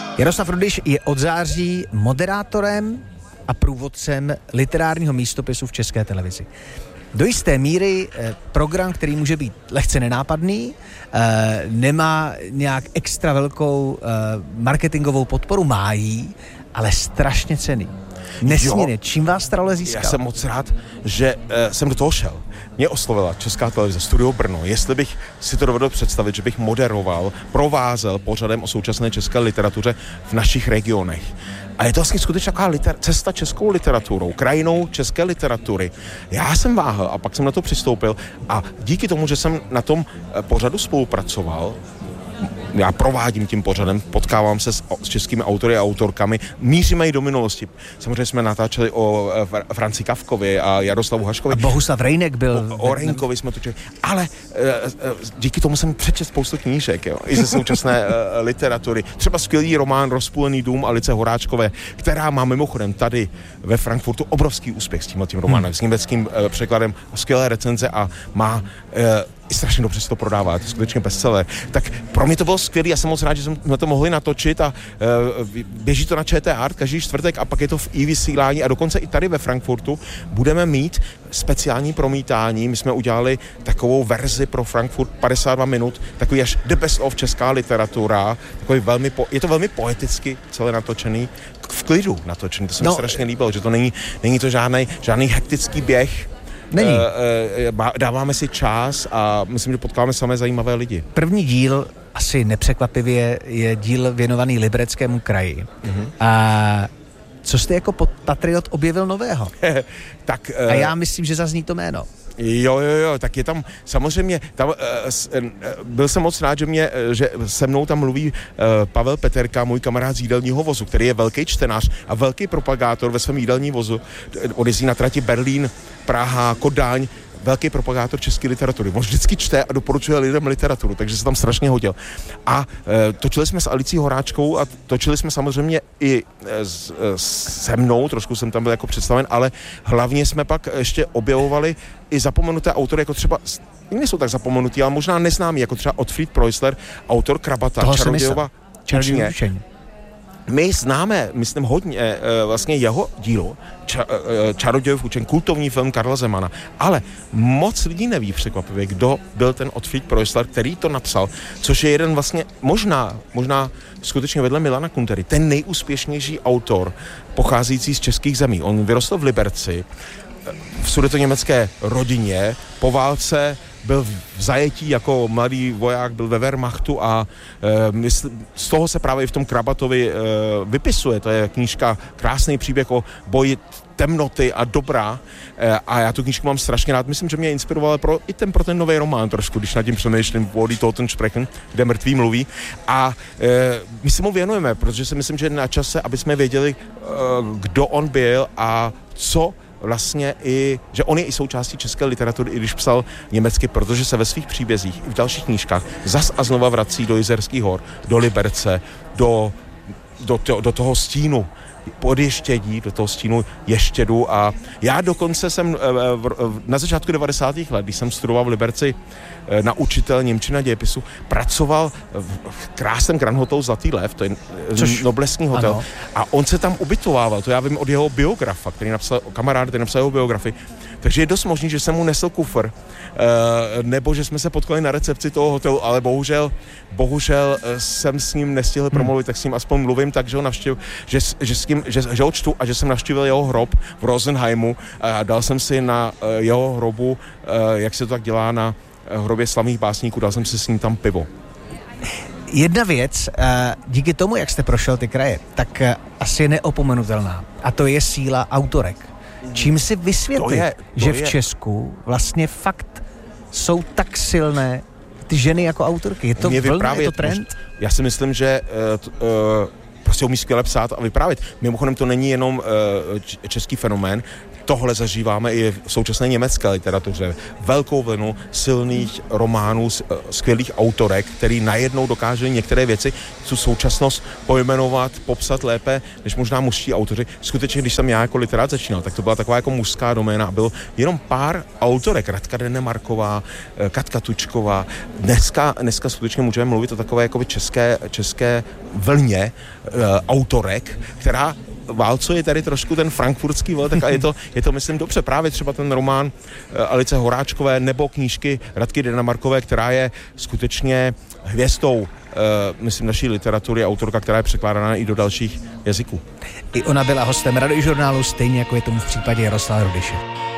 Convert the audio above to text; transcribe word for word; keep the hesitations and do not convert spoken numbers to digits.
Jaroslav Rudyš je od září moderátorem a průvodcem literárního místopisu v České televizi. Do jisté míry eh, program, který může být lehce nenápadný, eh, nemá nějak extra velkou eh, marketingovou podporu, má jí, ale strašně cenný. Nesmírně. Čím vás ta role získal? Já jsem moc rád, že uh, jsem do toho šel. Mě oslovila Česká televize, Studio Brno, jestli bych si to dovedl představit, že bych moderoval, provázel pořadem o současné české literatuře v našich regionech. A je to vlastně skutečně taková liter- cesta českou literaturou, krajinou české literatury. Já jsem váhal a pak jsem na to přistoupil a díky tomu, že jsem na tom pořadu spolupracoval, já provádím tím pořadem, potkávám se s, s českými autory a autorkami, míříme i do minulosti. Samozřejmě jsme natáčeli o e, Franci Kafkovi a Jaroslavu Haškovi. A Bohuslav Rejnek byl. O, o Rejnkovi jsme točili. Ale e, e, díky tomu jsem přečetl spoustu knížek, jo, i ze současné e, literatury. Třeba skvělý román Rozpůlený dům Alice Horáčkové, která má mimochodem tady ve Frankfurtu obrovský úspěch s tímhletím románem, hmm. s německým e, překladem, skvělé recenze a má e, i strašně dobře se to prodává, je to skutečně bestseller. Tak pro mě to bylo skvělé, já jsem moc rád, že jsme to mohli natočit a e, běží to na ČT Art každý čtvrtek a pak je to v i vysílání a dokonce i tady ve Frankfurtu budeme mít speciální promítání. My jsme udělali takovou verzi pro Frankfurt padesát dva minut, takový až the best of česká literatura, takový velmi, po, je to velmi poeticky celé natočený, v klidu natočený, to se mi no, strašně líbilo, že to není, není to žádnej, žádný hektický běh. Není. Uh, uh, dáváme si čas a myslím, že potkáme samé zajímavé lidi. První díl, asi nepřekvapivě, je díl věnovaný Libereckému kraji. Uh-huh. A co jste jako patriot objevil nového? tak, uh, a já myslím, že zazní to jméno. Jo, jo, jo, tak je tam, samozřejmě, tam, uh, uh, byl jsem moc rád, že, mě, že se mnou tam mluví uh, Pavel Peterka, můj kamarád z jídelního vozu, který je velký čtenář a velký propagátor ve svém jídelním vozu. On jezdí na trati Berlín, Praha, Kodaň, velký propagátor české literatury. On vždycky čte a doporučuje lidem literaturu, takže se tam strašně hodil. A e, točili jsme s Alicí Horáčkou a točili jsme samozřejmě i e, s, e, se mnou, trošku jsem tam byl jako představen, ale hlavně jsme pak ještě objevovali i zapomenuté autory, jako třeba, nejsou tak zapomenutí, ale možná neznámí, jako třeba Otfried Preussler, autor Krabata, Čarodějova učně. My známe, myslím, hodně vlastně jeho dílo, ča, Čarodějův učeň, kultovní film Karla Zemana, ale moc lidí neví překvapivě, kdo byl ten Otfried Preussler, který to napsal, což je jeden vlastně, možná, možná skutečně vedle Milana Kuntery, ten nejúspěšnější autor pocházející z českých zemí. On vyrostl v Liberci, v sudetoněmecké rodině, po válce byl v zajetí jako mladý voják, byl ve Wehrmachtu a e, mysl, z toho se právě i v tom Krabatovi e, vypisuje. To je knížka, krásný příběh o boji temnoty a dobra e, a já tu knížku mám strašně rád. Myslím, že mě inspirovala pro, i ten, pro ten nový román trošku, když nad tím přemýšlím, Wo die Toten sprechen, kde mrtví mluví. A e, my se mu věnujeme, protože si myslím, že je na čase, aby jsme věděli, e, kdo on byl a co vlastně i, že on je i součástí české literatury, i když psal německy, protože se ve svých příbězích i v dalších knížkách zas a znova vrací do Jizerských hor, do Liberce, do, do, to, do toho stínu podještědí, do toho stínu Ještědu a já dokonce jsem na začátku devadesátých let, když jsem studoval v Liberci na učitel němčina dějepisu, pracoval v krásném Grand Hotelu Zlatý lev, to je Což, noblesní hotel, ano. A on se tam ubytovával, to já vím od jeho biografa, který napsal, kamarád, který napsal jeho biografii, takže je dost možný, že jsem mu nesl kufr, nebo že jsme se potkali na recepci toho hotelu, ale bohužel, bohužel jsem s ním nestihl promluvit, tak s ním aspoň mluvím, takže ho navštěv, že, že, s tím, že, že ho čtu a že jsem navštívil jeho hrob v Rosenheimu a dal jsem si na jeho hrobu, jak se to tak dělá na hrobě slavných básníků, dal jsem si s ním tam pivo. Jedna věc, díky tomu, jak jste prošel ty kraje, tak asi je neopomenutelná a to je síla autorek. Čím si vysvětlit, to je, to že v Česku vlastně fakt jsou tak silné ty ženy jako autorky? Je to vlna, je to trend? Já si myslím, že uh, uh, prostě umí skvěle psát a vyprávět. Mimochodem to není jenom uh, český fenomén, tohle zažíváme i v současné německé literatuře. Velkou vlnu silných románů, skvělých autorek, který najednou dokáže některé věci, tu současnost pojmenovat, popsat lépe, než možná mužští autoři. Skutečně, když jsem já jako literát začínal, tak to byla taková jako mužská doména a bylo jenom pár autorek. Radka Denemarková, Katka Tučková. Dneska, dneska skutečně můžeme mluvit o takové jakoby české, české vlně uh, autorek, která válcuje tady trošku ten frankfurtský vel, tak a je to, je to, myslím, dobře. Právě třeba ten román uh, Alice Horáčkové nebo knížky Radky Denemarkové, která je skutečně hvězdou, uh, myslím, naší literatury, autorka, která je překládána i do dalších jazyků. I ona byla hostem Radiožurnálu, stejně jako je tomu v případě Jaroslava Rudyše.